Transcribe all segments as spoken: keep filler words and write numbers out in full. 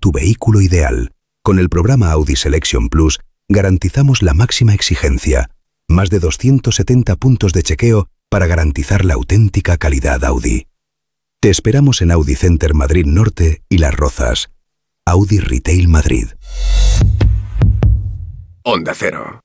tu vehículo ideal. Con el programa Audi Selection Plus garantizamos la máxima exigencia. Más de doscientos setenta puntos de chequeo para garantizar la auténtica calidad Audi. Te esperamos en Audi Center Madrid Norte y Las Rozas. Audi Retail Madrid. Onda Cero.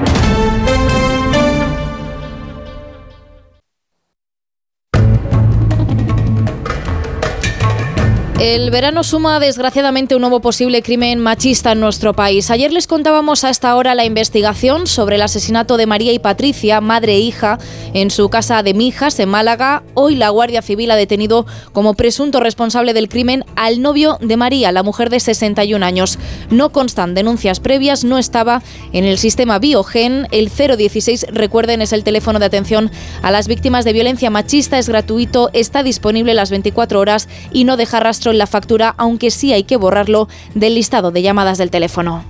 El verano suma desgraciadamente un nuevo posible crimen machista en nuestro país. Ayer les contábamos a esta hora la investigación sobre el asesinato de María y Patricia, madre e hija, en su casa de Mijas, en Málaga. Hoy la Guardia Civil ha detenido como presunto responsable del crimen al novio de María, la mujer de sesenta y un años. No constan denuncias previas, no estaba en el sistema Biogen. El cero dieciséis, recuerden, es el teléfono de atención a las víctimas de violencia machista. Es gratuito, está disponible las veinticuatro horas y no deja rastro en la factura, aunque sí hay que borrarlo del listado de llamadas del teléfono.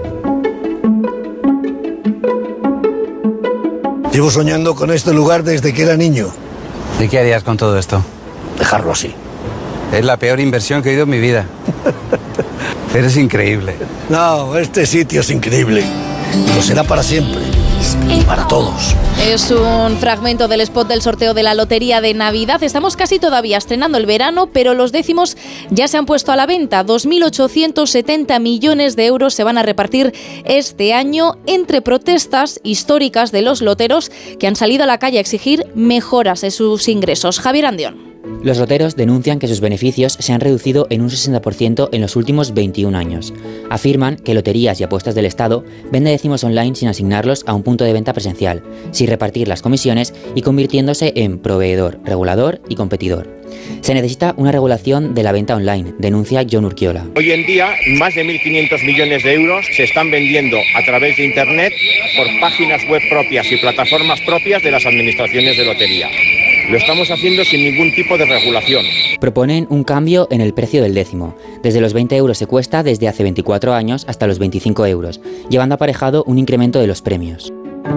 Llevo soñando con este lugar desde que era niño. ¿Y qué harías con todo esto? Dejarlo así. Es la peor inversión que he oído en mi vida. Eres increíble. No, este sitio es increíble. Lo será para siempre. Y para todos. Es un fragmento del spot del sorteo de la Lotería de Navidad. Estamos casi todavía estrenando el verano, pero los décimos ya se han puesto a la venta. dos mil ochocientos setenta millones de euros se van a repartir este año entre protestas históricas de los loteros que han salido a la calle a exigir mejoras en sus ingresos. Javier Andión. Los loteros denuncian que sus beneficios se han reducido en un sesenta por ciento en los últimos veintiún años. Afirman que Loterías y Apuestas del Estado vende décimos online sin asignarlos a un punto de venta presencial, sin repartir las comisiones y convirtiéndose en proveedor, regulador y competidor. Se necesita una regulación de la venta online, denuncia John Urquiola. Hoy en día, más de mil quinientos millones de euros se están vendiendo a través de Internet por páginas web propias y plataformas propias de las administraciones de lotería. Lo estamos haciendo sin ningún tipo de regulación. Proponen un cambio en el precio del décimo. Desde los veinte euros se cuesta desde hace veinticuatro años hasta los veinticinco euros, llevando aparejado un incremento de los premios.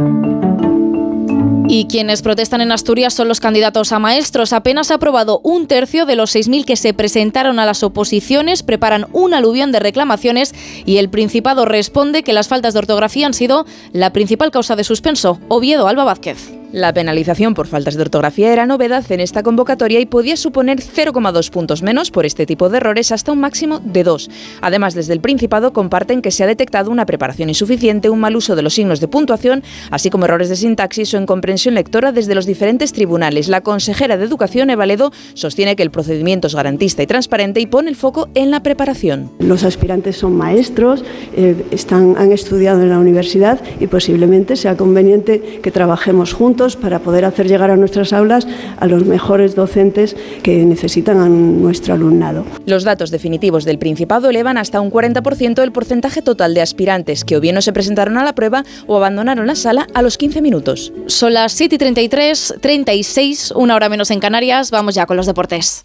Y quienes protestan en Asturias son los candidatos a maestros. Apenas ha aprobado un tercio de los seis mil que se presentaron a las oposiciones. Preparan un aluvión de reclamaciones y el Principado responde que las faltas de ortografía han sido la principal causa de suspenso. Oviedo, Alba Vázquez. La penalización por faltas de ortografía era novedad en esta convocatoria y podía suponer cero coma dos puntos menos por este tipo de errores hasta un máximo de dos. Además, desde el Principado comparten que se ha detectado una preparación insuficiente, un mal uso de los signos de puntuación, así como errores de sintaxis o en comprensión lectora desde los diferentes tribunales. La consejera de Educación, Eva Ledo, sostiene que el procedimiento es garantista y transparente y pone el foco en la preparación. Los aspirantes son maestros, eh, están, han estudiado en la universidad y posiblemente sea conveniente que trabajemos juntos para poder hacer llegar a nuestras aulas a los mejores docentes que necesitan a nuestro alumnado. Los datos definitivos del Principado elevan hasta un cuarenta por ciento el porcentaje total de aspirantes que o bien no se presentaron a la prueba o abandonaron la sala a los quince minutos. Son las siete y treinta y tres, treinta y seis, una hora menos en Canarias. Vamos ya con los deportes.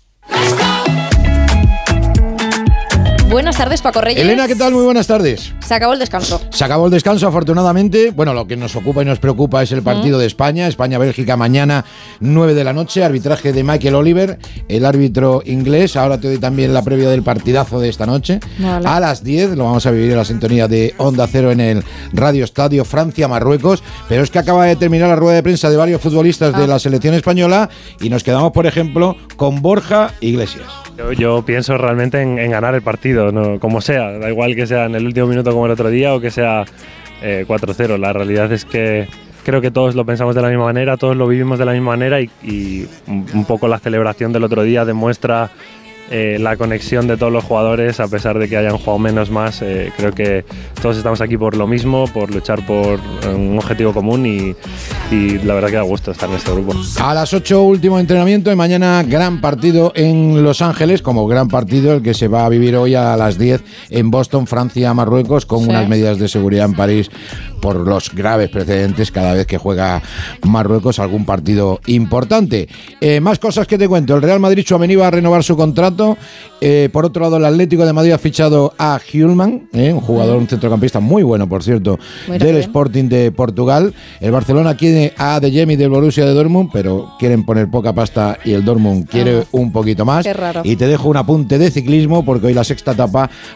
Buenas tardes, Paco Reyes. Elena, ¿qué tal? Muy buenas tardes. Se acabó el descanso. Se acabó el descanso, afortunadamente. Bueno, lo que nos ocupa y nos preocupa es el partido mm. de España. España-Bélgica mañana, nueve de la noche. Arbitraje de Michael Oliver, el árbitro inglés. Ahora te doy también la previa del partidazo de esta noche. Vale. A las diez lo vamos a vivir en la sintonía de Onda Cero en el Radio Estadio Francia-Marruecos. Pero es que acaba de terminar la rueda de prensa de varios futbolistas ah. de la selección española y nos quedamos, por ejemplo, con Borja Iglesias. Yo, yo pienso realmente en, en ganar el partido, ¿no? Como sea, da igual que sea en el último minuto como el otro día o que sea eh, cuatro cero. La realidad es que creo que todos lo pensamos de la misma manera, todos lo vivimos de la misma manera y, y un poco la celebración del otro día demuestra eh, la conexión de todos los jugadores, a pesar de que hayan jugado menos más. Eh, creo que todos estamos aquí por lo mismo, por luchar por un objetivo común y, y la verdad que da gusto estar en este grupo. A las ocho último entrenamiento y mañana gran partido en Los Ángeles, como gran partido el que se va a vivir hoy a las diez en Boston, Francia, Marruecos, con sí. unas medidas de seguridad en París por los graves precedentes cada vez que juega Marruecos algún partido importante. Eh, más cosas que te cuento. El Real Madrid Tchouaméni va a renovar su contrato. Eh, por otro lado, el Atlético de Madrid ha fichado a Hjulman, eh, un jugador, un centrocampista muy bueno, por cierto, muy del bien. Sporting de Portugal. El Barcelona quiere a De Jemi del Borussia de Dortmund, pero quieren poner poca pasta y el Dortmund quiere ah, un poquito más. Qué raro. Y te dejo un apunte de ciclismo, porque hoy la sexta etapa